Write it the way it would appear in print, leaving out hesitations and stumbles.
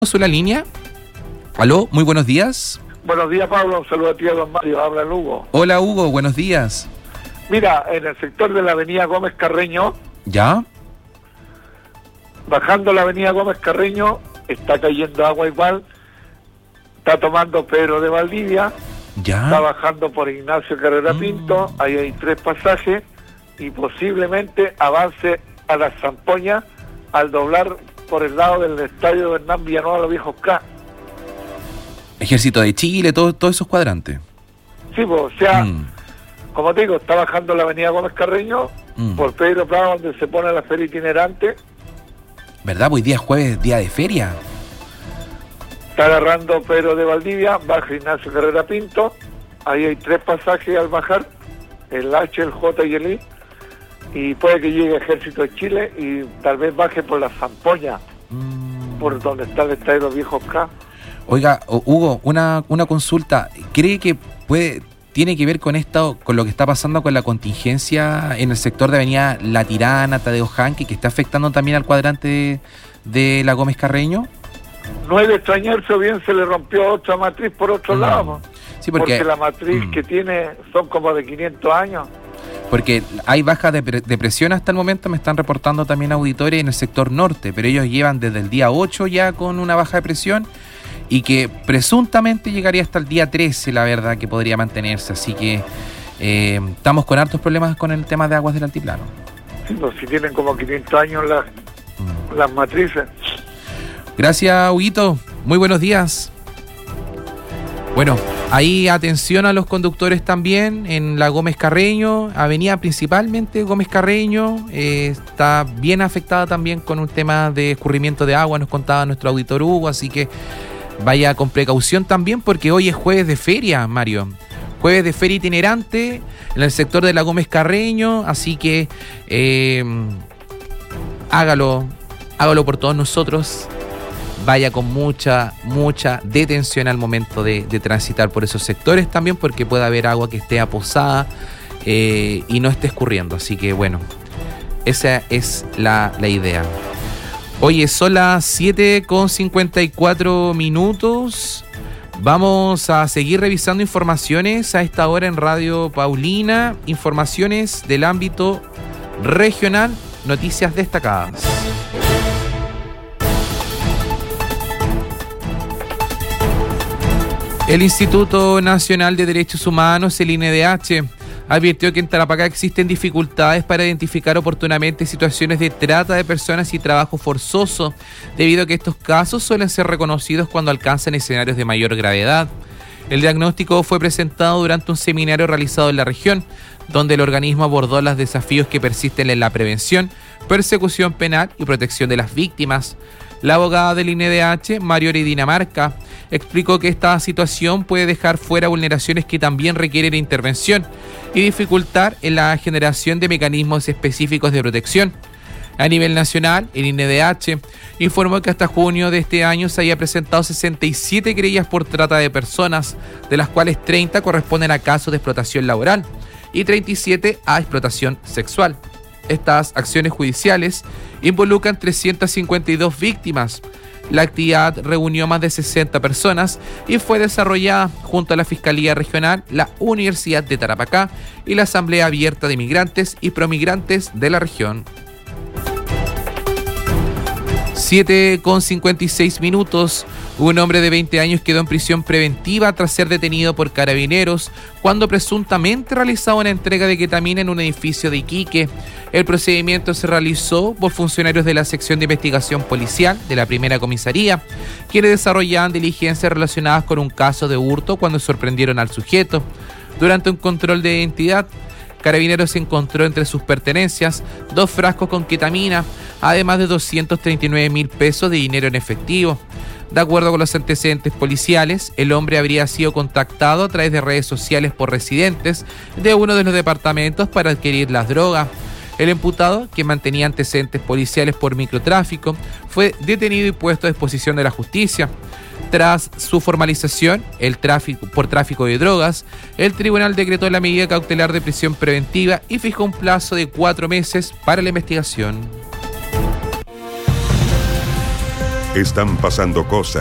La línea. Aló, muy buenos días. Buenos días, Pablo. Un saludo a ti, a don Mario. Habla Hugo. Hola, Hugo, buenos días. Mira, en el sector de la avenida Gómez Carreño, ¿Ya? bajando la avenida Gómez Carreño, está cayendo agua igual, está tomando Pedro de Valdivia, ¿Ya? está bajando por Ignacio Carrera Pinto, ahí hay 3 pasajes, y posiblemente avance a la Zampoña al doblar por el lado del estadio de Hernán Villanueva Los Viejos K. Ejército de Chile, todos esos cuadrantes. Sí, pues, o sea, como te digo, está bajando la avenida Gómez Carreño por Pedro Prado, donde se pone la feria itinerante. ¿Verdad? Hoy día es jueves, día de feria. Está agarrando Pedro de Valdivia, baja Ignacio Carrera Pinto, ahí hay 3 pasajes al bajar, el H, el J y el I, y puede que llegue Ejército de Chile y tal vez baje por la Zampoña, por donde está el estadio de Los Viejos K. Oiga, Hugo, una consulta. ¿Cree que tiene que ver con esto, con lo que está pasando con la contingencia en el sector de avenida La Tirana, Tadeo Janque, que está afectando también al cuadrante de la Gómez Carreño? No es de extrañarse, o bien se le rompió otra matriz por otro lado. Sí, porque la matriz que tiene son como de 500 años. Porque hay baja de presión hasta el momento, me están reportando también auditores en el sector norte, pero ellos llevan desde el día 8 ya con una baja de presión y que presuntamente llegaría hasta el día 13, la verdad, que podría mantenerse. Así que estamos con hartos problemas con el tema de aguas del altiplano. Sí, pues si tienen como 500 años las matrices. Gracias, Huguito. Muy buenos días. Bueno, ahí atención a los conductores también en la Gómez Carreño, avenida principalmente Gómez Carreño, está bien afectada también con un tema de escurrimiento de agua, nos contaba nuestro auditor Hugo, así que vaya con precaución también porque hoy es jueves de feria, Mario. Jueves de feria itinerante en el sector de la Gómez Carreño, así que hágalo por todos nosotros. Vaya con mucha detención al momento de transitar por esos sectores también, porque puede haber agua que esté aposada y no esté escurriendo. Así que bueno, esa es la idea. Oye, son las 7:54. Vamos a seguir revisando informaciones a esta hora en Radio Paulina. Informaciones del ámbito regional, noticias destacadas. El Instituto Nacional de Derechos Humanos, el INDH, advirtió que en Tarapacá existen dificultades para identificar oportunamente situaciones de trata de personas y trabajo forzoso, debido a que estos casos suelen ser reconocidos cuando alcanzan escenarios de mayor gravedad. El diagnóstico fue presentado durante un seminario realizado en la región, donde el organismo abordó los desafíos que persisten en la prevención, persecución penal y protección de las víctimas. La abogada del INDH, Mariori Dinamarca, explicó que esta situación puede dejar fuera vulneraciones que también requieren intervención y dificultar en la generación de mecanismos específicos de protección. A nivel nacional, el INDH informó que hasta junio de este año se había presentado 67 querellas por trata de personas, de las cuales 30 corresponden a casos de explotación laboral y 37 a explotación sexual. Estas acciones judiciales involucran 352 víctimas. La actividad reunió más de 60 personas y fue desarrollada junto a la Fiscalía Regional, la Universidad de Tarapacá y la Asamblea Abierta de Migrantes y Promigrantes de la región. 7:56. Un hombre de 20 años quedó en prisión preventiva tras ser detenido por carabineros cuando presuntamente realizaba una entrega de ketamina en un edificio de Iquique. El procedimiento se realizó por funcionarios de la sección de investigación policial de la primera comisaría, quienes desarrollaban diligencias relacionadas con un caso de hurto cuando sorprendieron al sujeto. Durante un control de identidad, Carabineros encontró entre sus pertenencias 2 frascos con ketamina, además de 239.000 pesos de dinero en efectivo. De acuerdo con los antecedentes policiales, el hombre habría sido contactado a través de redes sociales por residentes de uno de los departamentos para adquirir las drogas. El imputado, que mantenía antecedentes policiales por microtráfico, fue detenido y puesto a disposición de la justicia. Tras su formalización, por tráfico de drogas, el tribunal decretó la medida cautelar de prisión preventiva y fijó un plazo de 4 meses para la investigación. Están pasando cosas.